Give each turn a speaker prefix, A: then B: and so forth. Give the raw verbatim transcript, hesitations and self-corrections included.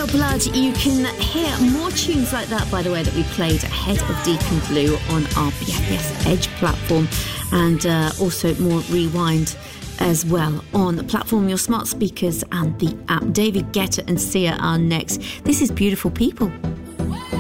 A: Royal Blood. You can hear more tunes like that, by the way, that we played ahead of Deacon Blue on our B F S Edge platform, and uh, also more Rewind as well on the platform, your smart speakers and the app. David Guetta and Sia are next. This is Beautiful People.